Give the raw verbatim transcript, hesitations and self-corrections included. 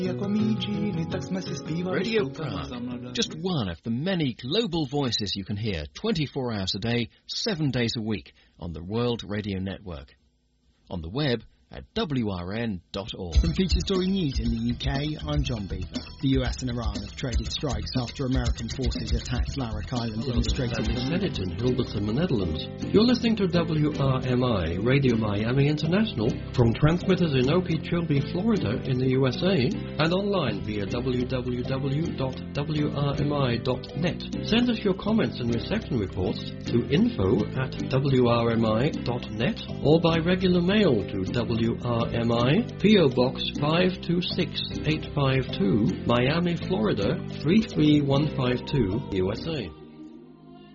Radio Prague, just one of the many global voices you can hear twenty-four hours a day, seven days a week on the World Radio Network. On the web at w r n dot org. From Feature Story News in the U K, I'm John Beaver. The U S and Iran have traded strikes after American forces attacked Larak Island in the Strait of Hormuz. in Hilversum, the Netherlands. You're listening to W R M I, Radio Miami International, from transmitters in Okeechobee, Florida in the U S A, and online via w w w dot w r m i dot net. Send us your comments and reception reports to info at w r m i dot net or by regular mail to W R M I, P O Box five two six eight five two, Miami, Florida three three one five two, U S A.